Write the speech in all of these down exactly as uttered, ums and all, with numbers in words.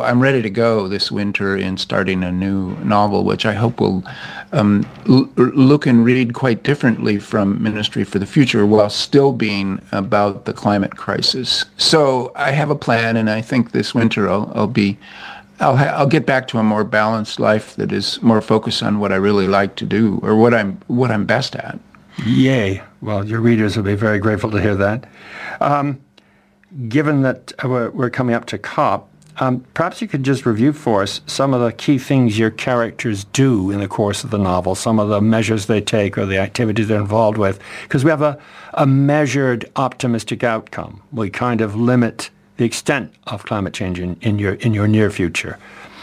I'm ready to go this winter in starting a new novel, which I hope will um, l- look and read quite differently from Ministry for the Future while still being about the climate crisis. So I have a plan, and I think this winter I'll, I'll be, I'll, ha- I'll get back to a more balanced life that is more focused on what I really like to do or what I'm what I'm best at. Yay! Well, your readers will be very grateful to hear that. Um, given that we're, we're coming up to COP, um, perhaps you could just review for us some of the key things your characters do in the course of the novel, some of the measures they take or the activities they're involved with, because we have a, a measured, optimistic outcome. We kind of limit the extent of climate change in, in your in your near future.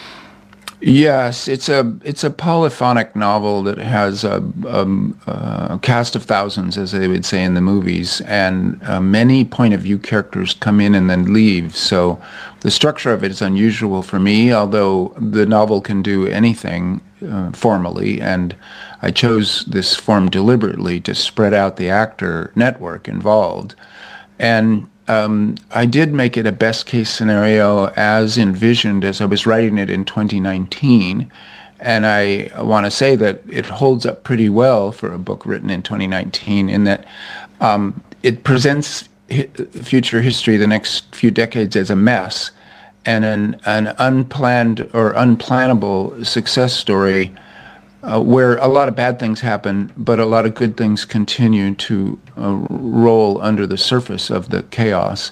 Yes, it's a it's a polyphonic novel that has a, um, a cast of thousands, as they would say in the movies, and uh, many point of view characters come in and then leave. So the structure of it is unusual for me, although the novel can do anything uh, formally, and I chose this form deliberately to spread out the actor network involved. And Um, I did make it a best-case scenario as envisioned as I was writing it in twenty nineteen, and I want to say that it holds up pretty well for a book written in twenty nineteen in that um, it presents hi- future history, the next few decades, as a mess and an, an unplanned or unplannable success story Uh, where a lot of bad things happen, but a lot of good things continue to uh, roll under the surface of the chaos.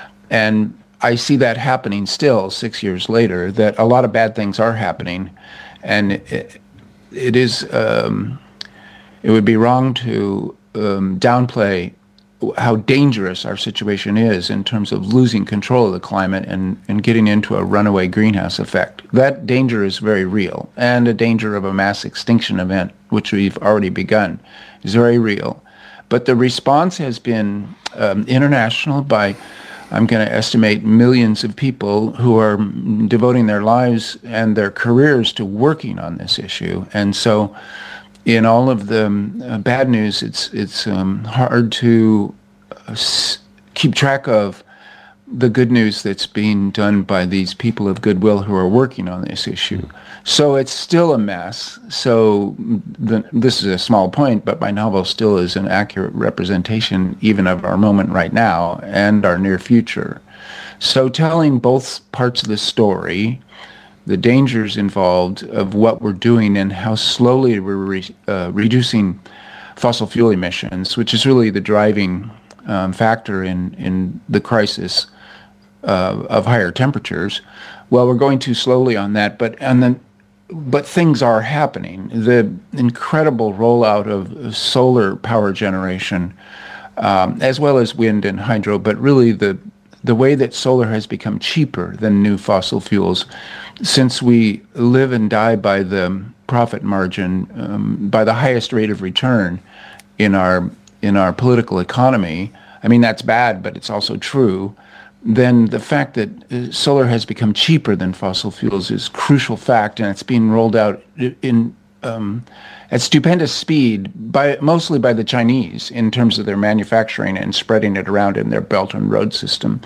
And I see that happening still six years later, that a lot of bad things are happening. And it, it is, um, it would be wrong to um, downplay how dangerous our situation is in terms of losing control of the climate and, and getting into a runaway greenhouse effect. That danger is very real, and a danger of a mass extinction event, which we've already begun, is very real. But the response has been um, international by, I'm going to estimate, millions of people who are devoting their lives and their careers to working on this issue. And so in all of the uh, bad news, it's it's um, hard to uh, s- keep track of the good news that's being done by these people of goodwill who are working on this issue. So it's still a mess. So the, this is a small point, but my novel still is an accurate representation even of our moment right now and our near future. So telling both parts of the story, the dangers involved of what we're doing and how slowly we're re, uh, reducing fossil fuel emissions, which is really the driving um, factor in, in the crisis uh, of higher temperatures. Well, we're going too slowly on that, but and then, but things are happening. The incredible rollout of solar power generation, um, as well as wind and hydro, but really the the way that solar has become cheaper than new fossil fuels, since we live and die by the profit margin, um, by the highest rate of return in our in our political economy. I mean, that's bad, but it's also true. Then the fact that uh, solar has become cheaper than fossil fuels is a crucial fact, and it's being rolled out in um, at stupendous speed, by mostly by the Chinese in terms of their manufacturing and spreading it around in their Belt and Road system.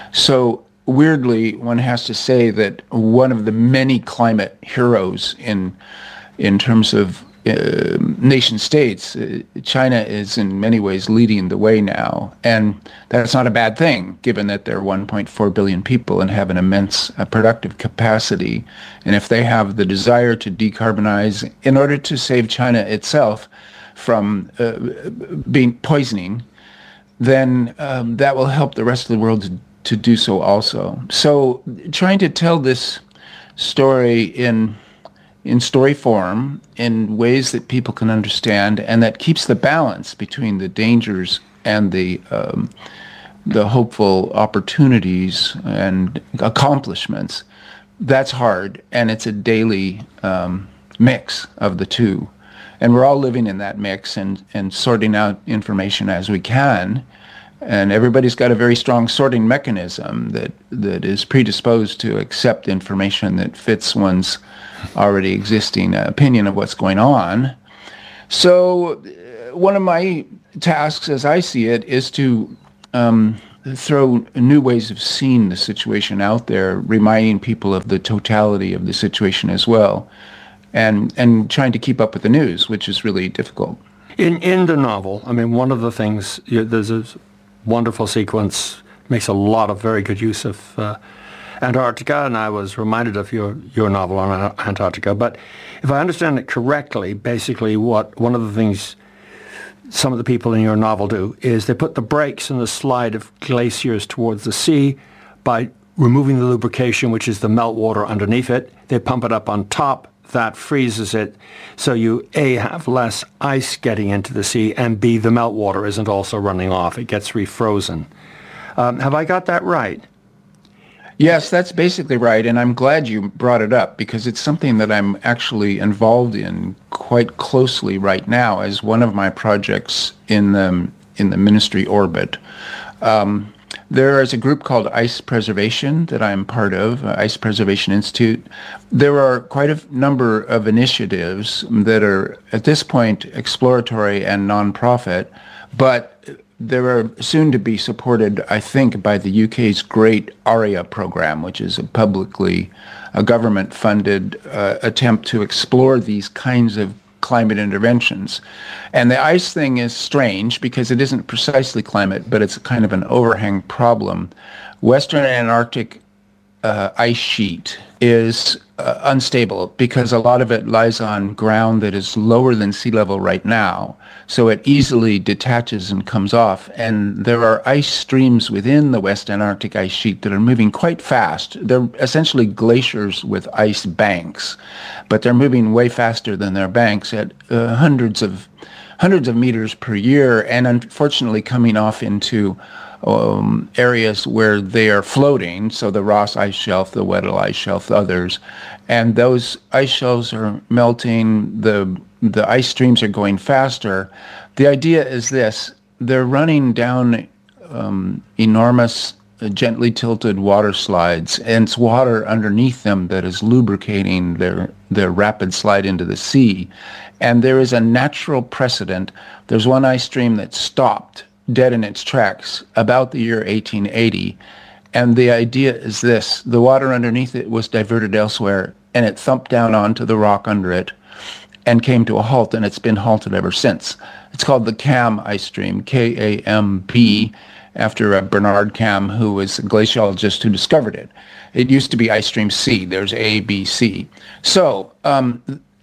So weirdly, one has to say that one of the many climate heroes in in terms of uh, nation states, uh, China is in many ways leading the way now. And that's not a bad thing, given that there are one point four billion people and have an immense uh, productive capacity. And if they have the desire to decarbonize in order to save China itself from uh, being poisoning, then um, that will help the rest of the world to, to do so also. So trying to tell this story in in story form, in ways that people can understand, and that keeps the balance between the dangers and the um, the hopeful opportunities and accomplishments, that's hard, and it's a daily um, mix of the two. And we're all living in that mix and, and sorting out information as we can. And everybody's got a very strong sorting mechanism that, that is predisposed to accept information that fits one's already existing opinion of what's going on. So uh, one of my tasks, as I see it, is to um, throw new ways of seeing the situation out there, reminding people of the totality of the situation as well, and and trying to keep up with the news, which is really difficult. In in the novel, I mean, one of the things, you, there's a wonderful sequence, makes a lot of very good use of uh, Antarctica, and I was reminded of your, your novel on Antarctica. But if I understand it correctly, basically what one of the things some of the people in your novel do is they put the brakes in the slide of glaciers towards the sea by removing the lubrication, which is the meltwater underneath it. They pump it up on top. That freezes it. So you, A, have less ice getting into the sea, and B, the meltwater isn't also running off. It gets refrozen. Um, have I got that right? Yes, that's basically right, and I'm glad you brought it up because it's something that I'm actually involved in quite closely right now as one of my projects in the in the ministry orbit. Um, there is a group called Ice Preservation that I'm part of, uh, Ice Preservation Institute. There are quite a number of initiatives that are at this point exploratory and nonprofit, but they are soon to be supported, I think, by the U K's Great ARIA program, which is a publicly, a government-funded uh, attempt to explore these kinds of climate interventions. And the ice thing is strange because it isn't precisely climate, but it's kind of an overhang problem. Western Antarctic uh, ice sheet is uh, unstable because a lot of it lies on ground that is lower than sea level right now. So it easily detaches and comes off. And there are ice streams within the West Antarctic ice sheet that are moving quite fast. They're essentially glaciers with ice banks, but they're moving way faster than their banks at uh, hundreds of hundreds of meters per year, and unfortunately coming off into um, areas where they are floating, so the Ross Ice Shelf, the Weddell Ice Shelf, others, and those ice shelves are melting, the the ice streams are going faster. The idea is this: they're running down um, enormous, uh, gently tilted water slides, and it's water underneath them that is lubricating their their rapid slide into the sea. And there is a natural precedent. There's one ice stream that stopped dead in its tracks about the year eighteen eighty. And the idea is this: the water underneath it was diverted elsewhere, and it thumped down onto the rock under it and came to a halt, and it's been halted ever since. It's called the Kamm ice stream, K A M B, after uh, Bernard Kamm, who was a glaciologist who discovered it. It used to be ice stream C. There's A, B, C. So um,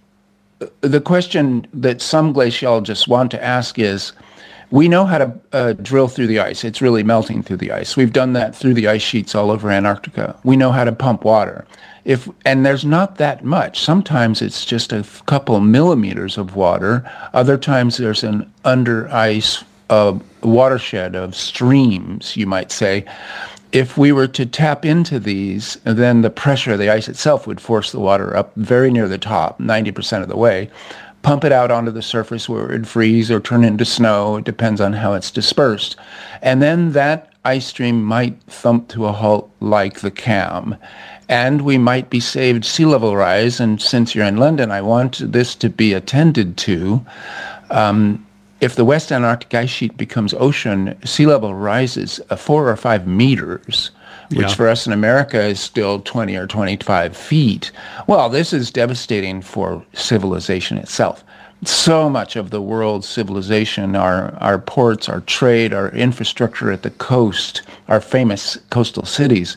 the question that some glaciologists want to ask is, we know how to uh, drill through the ice. It's really melting through the ice. We've done that through the ice sheets all over Antarctica. We know how to pump water. If and there's not that much. Sometimes it's just a couple millimeters of water. Other times there's an under ice uh, watershed of streams, you might say. If we were to tap into these, then the pressure of the ice itself would force the water up very near the top, ninety percent of the way, pump it out onto the surface where it would freeze or turn into snow. It depends on how it's dispersed. And then that ice stream might thump to a halt like the Kamm. And we might be saved sea level rise. And since you're in London, I want this to be attended to. Um, if the West Antarctic ice sheet becomes ocean, sea level rises uh, four or five meters, which yeah. for us in America is still twenty or twenty-five feet. Well, this is devastating for civilization itself. So much of the world's civilization, our, our ports, our trade, our infrastructure at the coast, our famous coastal cities,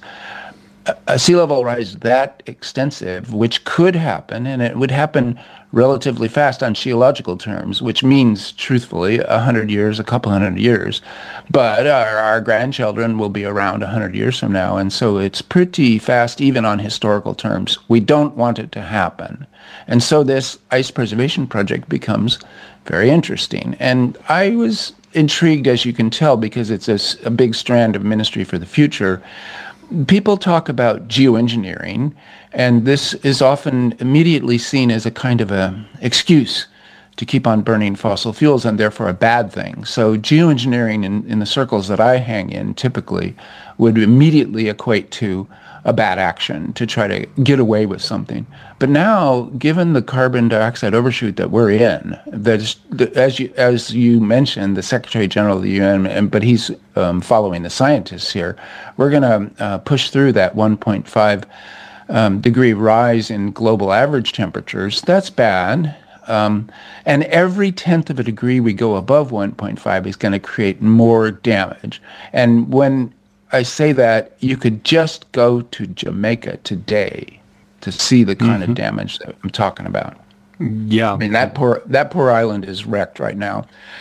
a sea level rise that extensive, which could happen, and it would happen relatively fast on geological terms, which means, truthfully, a hundred years, a couple hundred years. But our, our grandchildren will be around a hundred years from now, and so it's pretty fast, even on historical terms. We don't want it to happen. And so this ice preservation project becomes very interesting. And I was intrigued, as you can tell, because it's a, a big strand of ministry for the future. People talk about geoengineering, and this is often immediately seen as a kind of a excuse to keep on burning fossil fuels, and therefore a bad thing. So geoengineering in, in the circles that I hang in typically would immediately equate to a bad action to try to get away with something. But now, given the carbon dioxide overshoot that we're in, that's, as you as you mentioned, the Secretary General of the U N, and, but he's um, following the scientists here, we're going to uh, push through that one point five um, degree rise in global average temperatures. That's bad. Um, and every tenth of a degree we go above one point five is going to create more damage. And when I say that, you could just go to Jamaica today to see the kind mm-hmm. of damage that I'm talking about. Yeah. I mean, that poor that poor island is wrecked right now.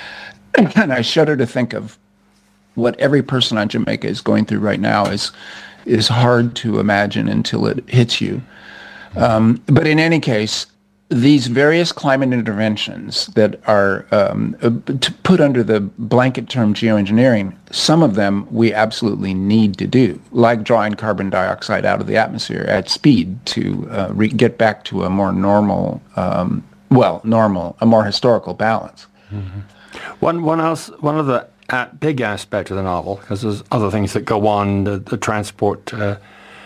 And I shudder to think of what every person on Jamaica is going through right now is is hard to imagine until it hits you. Um, but in any case, these various climate interventions that are um, to put under the blanket term geoengineering, some of them we absolutely need to do, like drawing carbon dioxide out of the atmosphere at speed to uh, re- get back to a more normal, um, well, normal, a more historical balance. Mm-hmm. One, one else, one of the uh, big aspects of the novel, because there's other things that go on, the, the transport uh,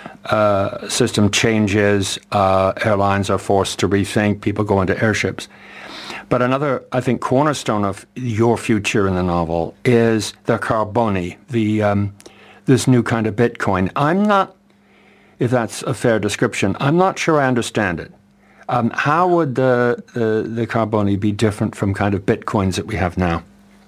Uh, system changes, uh, airlines are forced to rethink, people go into airships. But another, I think, cornerstone of your future in the novel is the Carboni, the um, this new kind of Bitcoin. I'm not, if that's a fair description, I'm not sure I understand it. Um, how would the, the, the Carboni be different from kind of Bitcoins that we have now?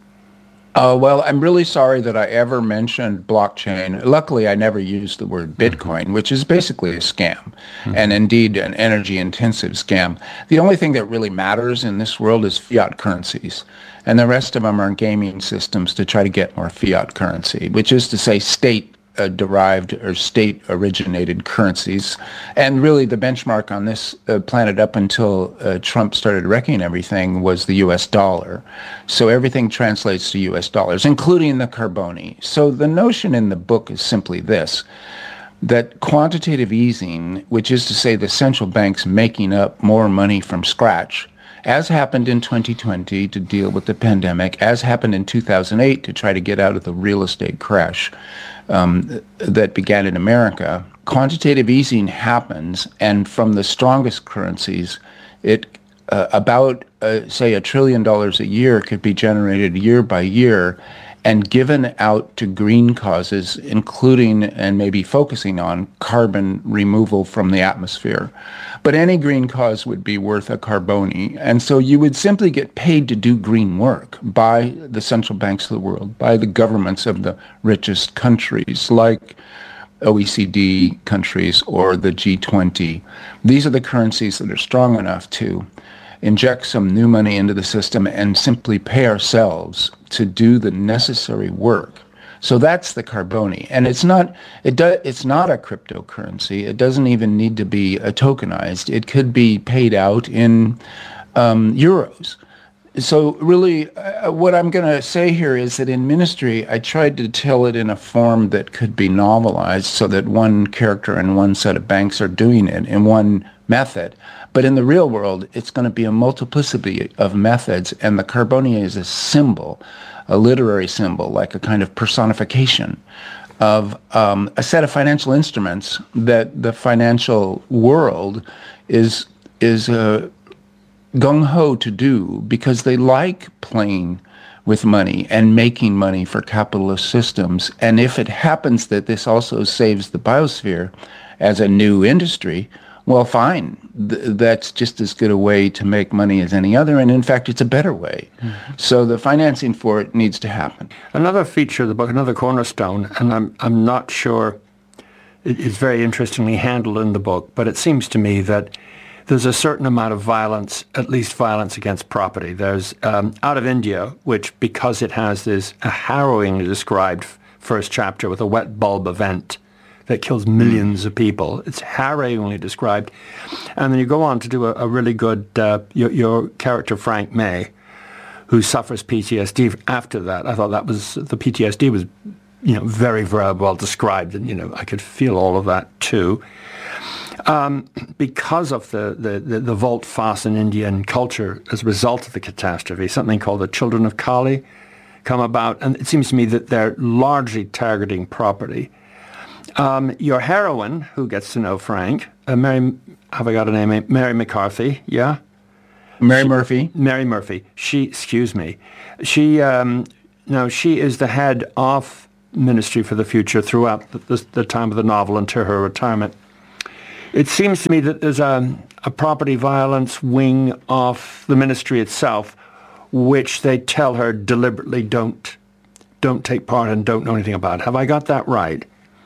Uh, well, I'm really sorry that I ever mentioned blockchain. Luckily, I never used the word Bitcoin, which is basically a scam, mm-hmm. and indeed an energy-intensive scam. The only thing that really matters in this world is fiat currencies, and the rest of them are gaming systems to try to get more fiat currency, which is to say state Uh, derived or state-originated currencies. And really the benchmark on this uh, planet up until uh, Trump started wrecking everything was the U S dollar. So everything translates to U S dollars, including the Carboni. So the notion in the book is simply this, that quantitative easing, which is to say the central banks making up more money from scratch, as happened in twenty twenty to deal with the pandemic, as happened in two thousand eight to try to get out of the real estate crash um, that began in America, quantitative easing happens, and from the strongest currencies, it uh, about, uh, say, a trillion dollars a year could be generated year by year and given out to green causes, including and maybe focusing on carbon removal from the atmosphere. But any green cause would be worth a Carboni. And so you would simply get paid to do green work by the central banks of the world, by the governments of the richest countries, like O E C D countries or the G twenty. These are the currencies that are strong enough to inject some new money into the system and simply pay ourselves to do the necessary work. So that's the Carboni, and it's not it do, it's not a cryptocurrency. It doesn't even need to be a tokenized. It could be paid out in um, euros. So really, uh, what I'm going to say here is that in Ministry, I tried to tell it in a form that could be novelized, so that one character and one set of banks are doing it in one method. But in the real world, it's going to be a multiplicity of methods, and the Carboni is a symbol, a literary symbol, like a kind of personification of um, a set of financial instruments that the financial world is is uh, gung-ho to do because they like playing with money and making money for capitalist systems. And if it happens that this also saves the biosphere as a new industry, well, fine. Th- that's just as good a way to make money as any other, and in fact, it's a better way. Mm-hmm. So the financing for it needs to happen. Another feature of the book, another cornerstone, and I'm I'm not sure it, it's very interestingly handled in the book, but it seems to me that there's a certain amount of violence, at least violence against property. There's um, out of India, which because it has this a harrowingly described first chapter with a wet bulb event that kills millions of people. It's harrowingly described. And then you go on to do a, a really good, uh, your, your character Frank May, who suffers P T S D after that. I thought that was, the P T S D was, you know, very, very well described. And, you know, I could feel all of that too. Um, because of the, the, the, the volte-face in Indian culture as a result of the catastrophe, something called the Children of Kali come about. And it seems to me that they're largely targeting property. Um, your heroine, who gets to know Frank, uh, Mary, have I got a name? Mary McCarthy, yeah? Mary she, Murphy. Mary Murphy. She, excuse me. She, um, no, she is the head of Ministry for the Future throughout the, the, the time of the novel until her retirement. It seems to me that there's a, a property violence wing of the ministry itself, which they tell her deliberately don't don't take part and don't know anything about. Have I got that right?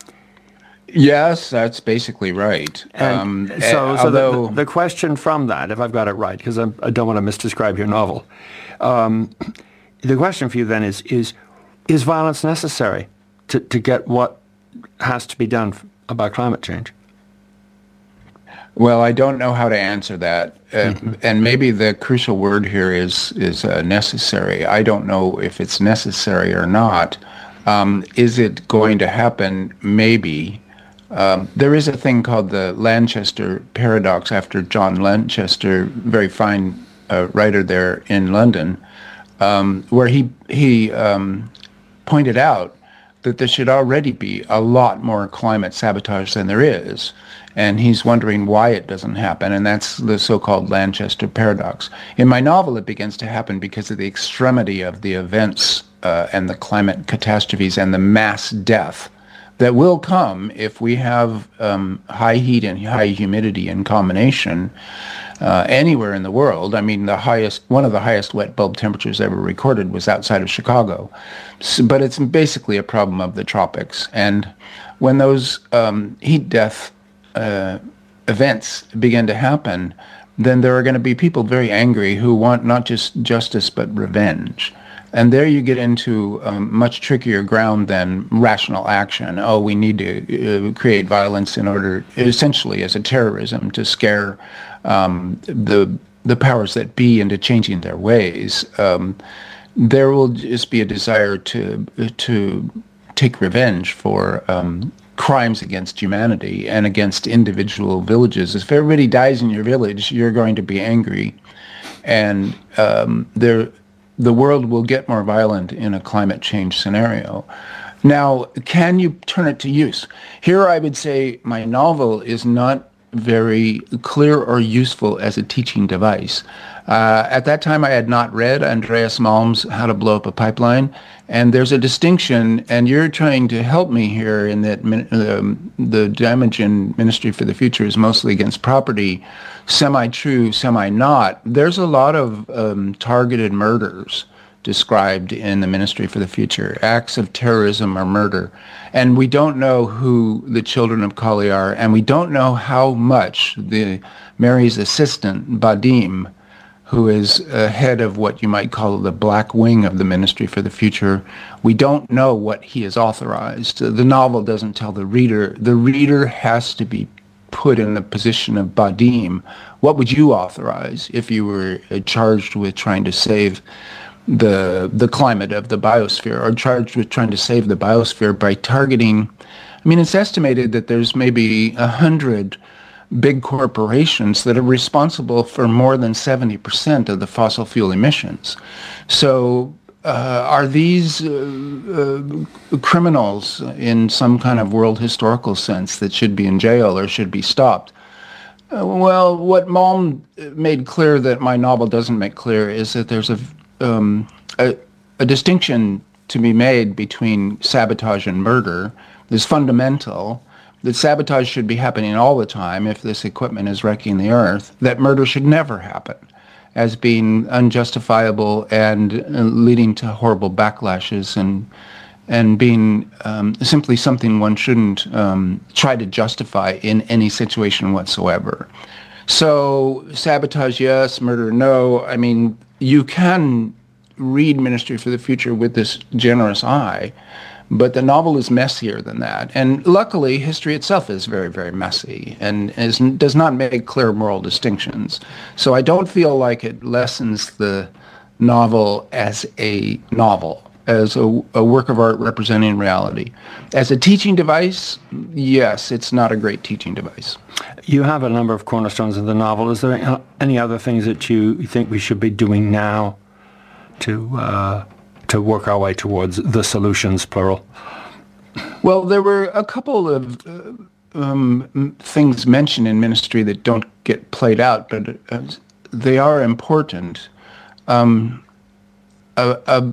Yes, that's basically right. Um, so so although, the, the question from that, if I've got it right, because I don't want to misdescribe your novel, um, the question for you then is, is, is violence necessary to, to get what has to be done about climate change? Well, I don't know how to answer that. Uh, mm-hmm. And maybe the crucial word here is is uh, necessary. I don't know if it's necessary or not. Um, is it going to happen? Maybe. Um, there is a thing called the Lanchester paradox after John Lanchester, very fine uh, writer there in London, um, where he, he um, pointed out that there should already be a lot more climate sabotage than there is. And he's wondering why it doesn't happen, and that's the so-called Lanchester paradox. In my novel, it begins to happen because of the extremity of the events uh, and the climate catastrophes and the mass death that will come if we have um, high heat and high humidity in combination uh, anywhere in the world. I mean, the highest, one of the highest wet bulb temperatures ever recorded was outside of Chicago. So, but it's basically a problem of the tropics. And when those um, heat death Uh, events begin to happen, then there are going to be people very angry who want not just justice but revenge. And there you get into um, much trickier ground than rational action. Oh, we need to uh, create violence in order, essentially as a terrorism, to scare um, the the powers that be into changing their ways. Um, there will just be a desire to to take revenge for um, crimes against humanity and against individual villages. If everybody dies in your village, you're going to be angry, and um, there, the world will get more violent in a climate change scenario. Now, can you turn it to use? Here I would say my novel is not very clear or useful as a teaching device. Uh, at that time, I had not read Andreas Malm's How to Blow Up a Pipeline, and there's a distinction, and you're trying to help me here in that um, the damage in Ministry for the Future is mostly against property, semi-true, semi-not. There's a lot of um, targeted murders described in the Ministry for the Future, acts of terrorism or murder. And we don't know who the children of Kali are, and we don't know how much the Mary's assistant, Badim, who is uh, head of what you might call the black wing of the Ministry for the Future, we don't know what he has authorized. The novel doesn't tell the reader. The reader has to be put in the position of Badim. What would you authorize if you were uh, charged with trying to save the the climate of the biosphere, or charged with trying to save the biosphere by targeting? I mean, it's estimated that there's maybe a hundred big corporations that are responsible for more than seventy percent of the fossil fuel emissions. So uh, are these uh, uh, criminals in some kind of world historical sense that should be in jail or should be stopped? Uh, well, what Malm made clear that my novel doesn't make clear is that there's a, um, a, a distinction to be made between sabotage and murder that's fundamental. That sabotage should be happening all the time if this equipment is wrecking the earth, that murder should never happen as being unjustifiable and leading to horrible backlashes and and being um, simply something one shouldn't um, try to justify in any situation whatsoever. So sabotage, yes, murder, no. I mean, you can read Ministry for the Future with this generous eye, but the novel is messier than that. And luckily, history itself is very, very messy and is, does not make clear moral distinctions. So I don't feel like it lessens the novel as a novel, as a, a work of art representing reality. As a teaching device, yes, it's not a great teaching device. You have a number of cornerstones in the novel. Is there any other things that you think we should be doing now to... Uh to work our way towards the solutions, plural? Well, there were a couple of uh, um, things mentioned in ministry that don't get played out, but uh, they are important. Um, a, a,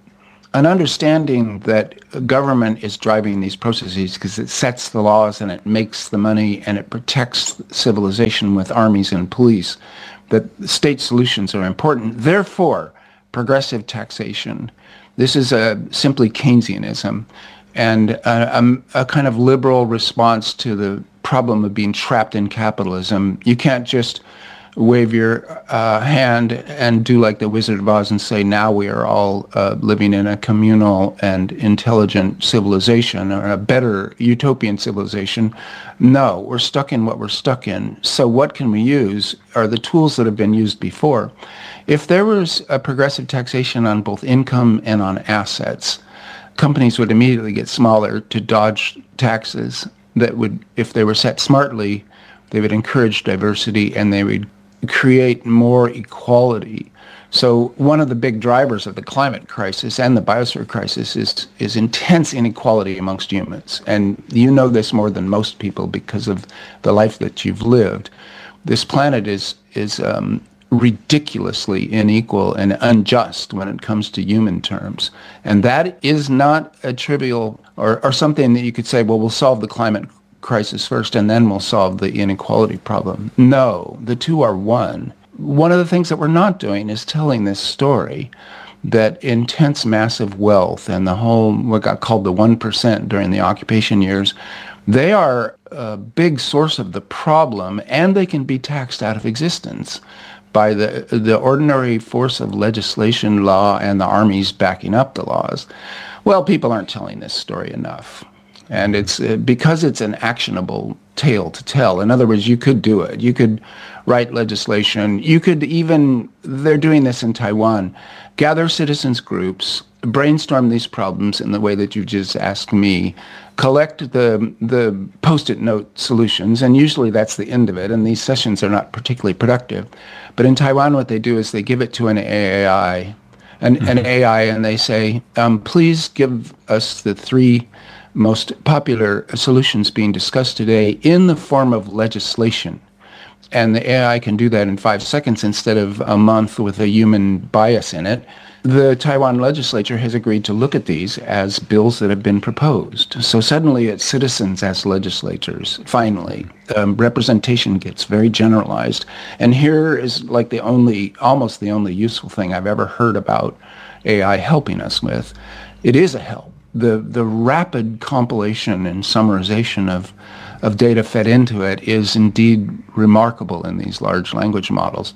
an understanding that government is driving these processes because it sets the laws and it makes the money and it protects civilization with armies and police, that state solutions are important. Therefore, progressive taxation, this is a simply Keynesianism and a, a, a kind of liberal response to the problem of being trapped in capitalism. You can't just wave your uh, hand and do like the Wizard of Oz and say, now we are all uh, living in a communal and intelligent civilization or a better utopian civilization. No, we're stuck in what we're stuck in. So what can we use are the tools that have been used before. If there was a progressive taxation on both income and on assets, companies would immediately get smaller to dodge taxes that would, if they were set smartly, they would encourage diversity and they would create more equality. So one of the big drivers of the climate crisis and the biosphere crisis is is intense inequality amongst humans. And you know this more than most people because of the life that you've lived. This planet is is um, ridiculously unequal and unjust when it comes to human terms. And that is not a trivial or, or something that you could say, well, we'll solve the climate crisis first and then we'll solve the inequality problem. No, the two are one. One of the things that we're not doing is telling this story that intense massive wealth and the whole what got called the one percent during the occupation years, they are a big source of the problem and they can be taxed out of existence by the the ordinary force of legislation, law, and the armies backing up the laws. Well, people aren't telling this story enough. And it's uh, because it's an actionable tale to tell. In other words, you could do it. You could write legislation. You could even, they're doing this in Taiwan, gather citizens groups, brainstorm these problems in the way that you just asked me, collect the the post-it note solutions, and usually that's the end of it, and these sessions are not particularly productive. But in Taiwan, what they do is they give it to an A I, an, mm-hmm. an A I, and they say, um, please give us the three most popular solutions being discussed today in the form of legislation. And the A I can do that in five seconds instead of a month with a human bias in it. The Taiwan legislature has agreed to look at these as bills that have been proposed. So suddenly it's citizens as legislators. Finally, um, representation gets very generalized. And here is like the only, almost the only useful thing I've ever heard about A I helping us with. It is a help. The the rapid compilation and summarization of of data fed into it is indeed remarkable in these large language models.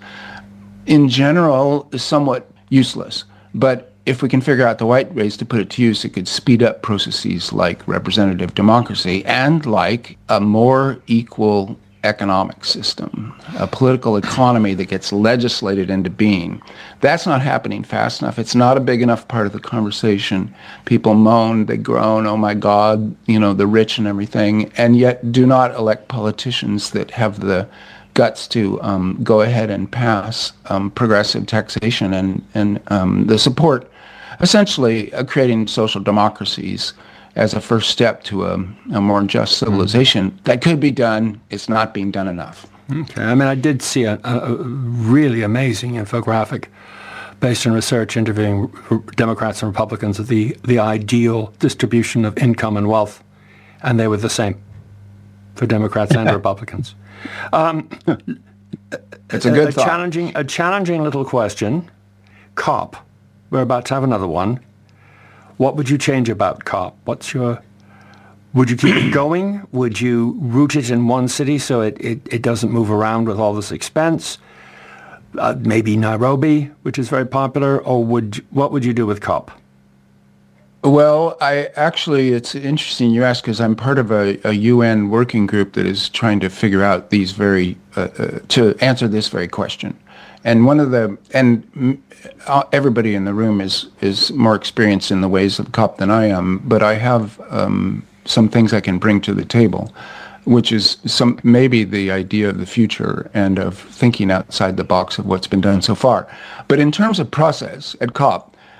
In general, somewhat useless, but if we can figure out the right ways to put it to use, it could speed up processes like representative democracy and like a more equal economic system, a political economy that gets legislated into being. That's not happening fast enough. It's not a big enough part of the conversation. People moan, they groan, oh my God, you know, the rich and everything, and yet do not elect politicians that have the guts to um, go ahead and pass um, progressive taxation and, and um, the support, essentially uh, creating social democracies as a first step to a, a more just civilization. Mm. That could be done. It's not being done enough. Okay. I mean, I did see a, a really amazing infographic based on research interviewing Democrats and Republicans of the, the ideal distribution of income and wealth, and they were the same for Democrats and Republicans. Um, it's a good a, a thought. challenging, a challenging little question. COP. We're about to have another one. What would you change about COP? What's your, would you keep it going? Would you root it in one city so it, it, it doesn't move around with all this expense? Uh, maybe Nairobi, which is very popular, or would what would you do with COP? Well, I actually, it's interesting you ask because I'm part of a, a U N working group that is trying to figure out these very, uh, uh, to answer this very question. And one of the, and everybody in the room is, is more experienced in the ways of COP than I am, but I have um, some things I can bring to the table, which is some maybe the idea of the future and of thinking outside the box of what's been done so far. But in terms of process at COP,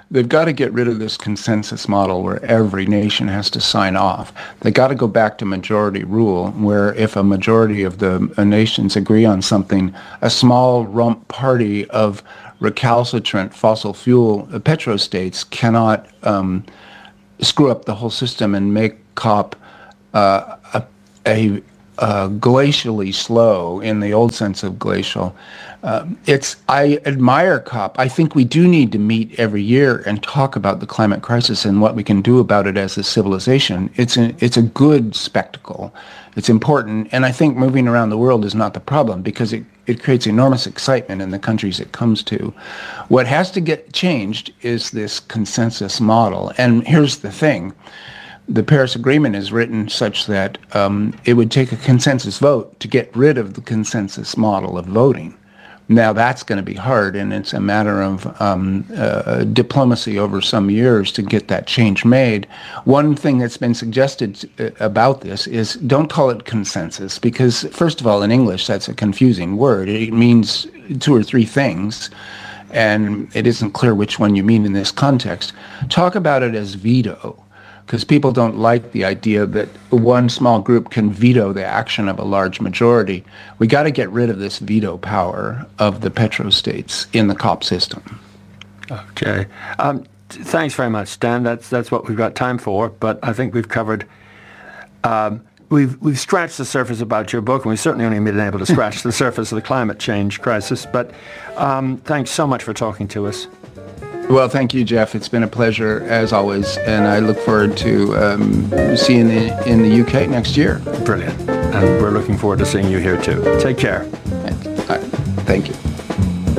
they've got to get rid of this consensus model where every nation has to sign off. They got to go back to majority rule, where if a majority of the uh, nations agree on something, a small rump party of recalcitrant fossil fuel uh, petrostates cannot um, screw up the whole system and make COP uh, a, a uh, glacially slow, in the old sense of glacial. Uh, it's I admire COP. I think we do need to meet every year and talk about the climate crisis and what we can do about it as a civilization. It's a, it's a good spectacle. It's important. And I think moving around the world is not the problem, because it, it creates enormous excitement in the countries it comes to. What has to get changed is this consensus model. And here's the thing. The Paris Agreement is written such that um, it would take a consensus vote to get rid of the consensus model of voting. Now, that's going to be hard, and it's a matter of um, uh, diplomacy over some years to get that change made. One thing that's been suggested about this is don't call it consensus, because, first of all, in English, that's a confusing word. It means two or three things, and it isn't clear which one you mean in this context. Talk about it as veto, because people don't like the idea that one small group can veto the action of a large majority. We got to get rid of this veto power of the petrostates in the COP system. Okay. Um, thanks very much, Stan. That's that's what we've got time for. But I think we've covered. Um, we've we've scratched the surface about your book, and we've certainly only been able to scratch the surface of the climate change crisis. But um, thanks so much for talking to us. Well, thank you, Jeff. It's been a pleasure, as always, and I look forward to um, seeing you in the U K next year. Brilliant. And we're looking forward to seeing you here, too. Take care. Thank you.